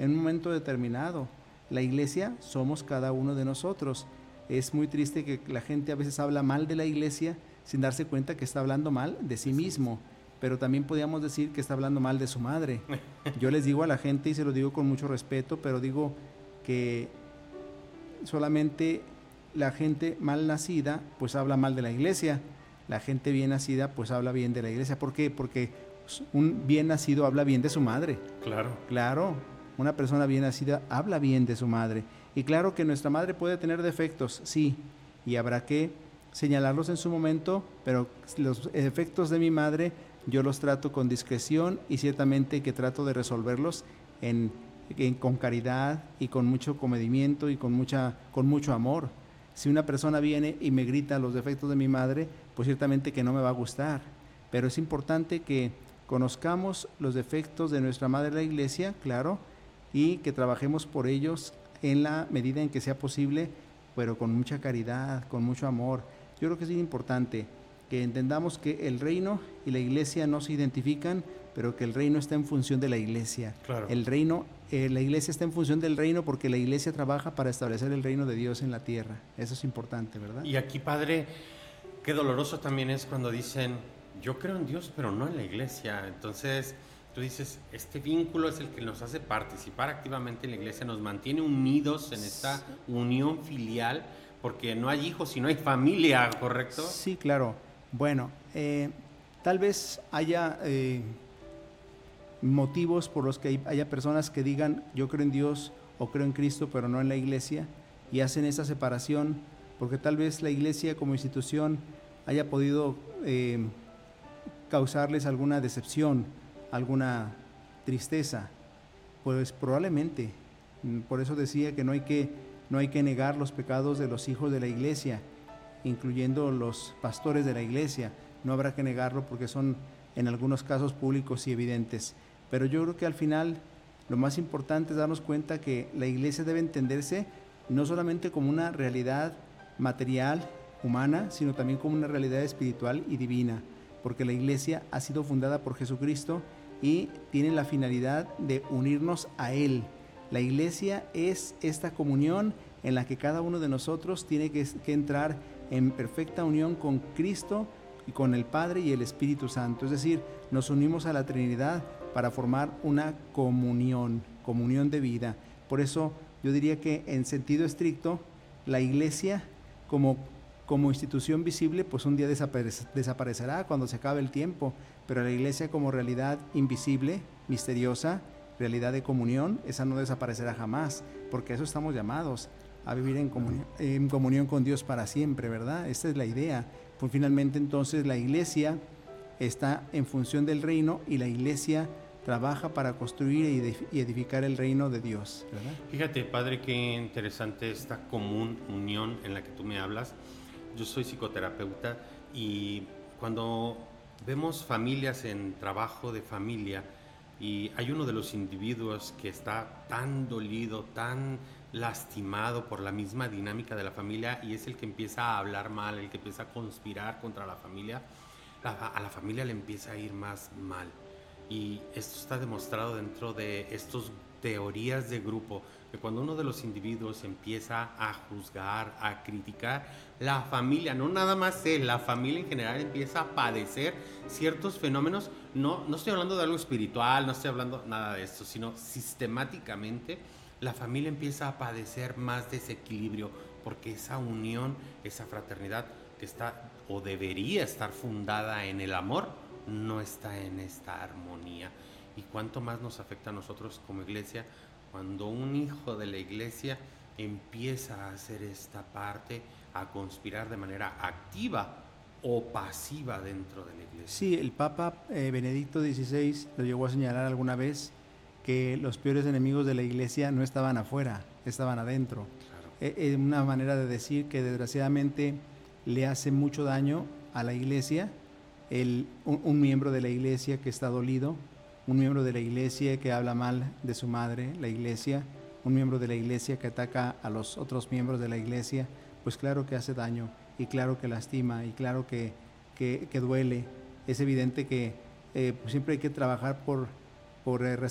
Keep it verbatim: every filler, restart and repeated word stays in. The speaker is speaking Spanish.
en un momento determinado. La iglesia somos cada uno de nosotros. Es muy triste que la gente a veces habla mal de la iglesia sin darse cuenta que está hablando mal de sí mismo, pero también podríamos decir que está hablando mal de su madre. Yo les digo a la gente, y se lo digo con mucho respeto, pero digo que solamente la gente mal nacida pues habla mal de la iglesia, la gente bien nacida pues habla bien de la iglesia. ¿Por qué? Porque un bien nacido habla bien de su madre. Claro. Claro, una persona bien nacida habla bien de su madre. Y claro que nuestra madre puede tener defectos, sí, y habrá que señalarlos en su momento, pero los defectos de mi madre yo los trato con discreción y ciertamente que trato de resolverlos en, en, con caridad y con mucho comedimiento y con, mucha, con mucho amor. Si una persona viene y me grita los defectos de mi madre, pues ciertamente que no me va a gustar, pero es importante que conozcamos los defectos de nuestra madre la iglesia, claro, y que trabajemos por ellos en la medida en que sea posible, pero con mucha caridad, con mucho amor. Yo creo que es bien importante que entendamos que el reino y la iglesia no se identifican, pero que el reino está en función de la iglesia. Claro. El reino, eh, la iglesia está en función del reino porque la iglesia trabaja para establecer el reino de Dios en la tierra. Eso es importante, ¿verdad? Y aquí, padre, qué doloroso también es cuando dicen, yo creo en Dios, pero no en la iglesia. Entonces, tú dices, este vínculo es el que nos hace participar activamente en la iglesia, nos mantiene unidos en esta unión filial, porque no hay hijos y no hay familia, ¿correcto? Sí, claro. Bueno, eh, tal vez haya eh, motivos por los que hay, haya personas que digan, yo creo en Dios o creo en Cristo, pero no en la iglesia, y hacen esa separación, porque tal vez la iglesia como institución haya podido eh, causarles alguna decepción, alguna tristeza. Pues probablemente, por eso decía que no hay que, no hay que negar los pecados de los hijos de la iglesia, incluyendo los pastores de la iglesia. No habrá que negarlo porque son en algunos casos públicos y evidentes. Pero yo creo que al final lo más importante es darnos cuenta que la iglesia debe entenderse no solamente como una realidad material, humana, sino también como una realidad espiritual y divina, porque la iglesia ha sido fundada por Jesucristo y tiene la finalidad de unirnos a Él. La iglesia es esta comunión en la que cada uno de nosotros tiene que, que entrar en perfecta unión con Cristo y con el Padre y el Espíritu Santo. Es decir, nos unimos a la Trinidad para formar una comunión, comunión de vida. Por eso yo diría que en sentido estricto, la iglesia como, como institución visible, pues un día desapare- desaparecerá cuando se acabe el tiempo, pero la iglesia como realidad invisible, misteriosa, realidad de comunión, esa no desaparecerá jamás, porque a eso estamos llamados, a vivir en comunión, en comunión con Dios para siempre, ¿verdad? Esta es la idea. Pues finalmente entonces la iglesia está en función del reino y la iglesia trabaja para construir y edificar el reino de Dios, ¿verdad? Fíjate, padre, qué interesante esta común unión en la que tú me hablas. Yo soy psicoterapeuta y cuando vemos familias en trabajo de familia y hay uno de los individuos que está tan dolido, tan lastimado por la misma dinámica de la familia y es el que empieza a hablar mal, el que empieza a conspirar contra la familia, a, a la familia le empieza a ir más mal. Y esto está demostrado dentro de estas teorías de grupo, que cuando uno de los individuos empieza a juzgar, a criticar, la familia, no nada más él, la familia en general empieza a padecer ciertos fenómenos. No, no estoy hablando de algo espiritual, no estoy hablando nada de esto, sino sistemáticamente la familia empieza a padecer más desequilibrio, porque esa unión, esa fraternidad que está o debería estar fundada en el amor, no está en esta armonía. Y cuánto más nos afecta a nosotros como iglesia cuando un hijo de la iglesia empieza a hacer esta parte, a conspirar de manera activa o pasiva dentro de la iglesia. Sí, el Papa eh, Benedicto dieciséis lo llegó a señalar alguna vez que los peores enemigos de la iglesia no estaban afuera, estaban adentro. Claro. Es eh, una manera de decir que desgraciadamente le hace mucho daño a la iglesia el, un, un miembro de la iglesia que está dolido, un miembro de la iglesia que habla mal de su madre, la iglesia, un miembro de la iglesia que ataca a los otros miembros de la iglesia, pues claro que hace daño y claro que lastima y claro que, que, que duele. Es evidente que eh, pues siempre hay que trabajar por, por eh,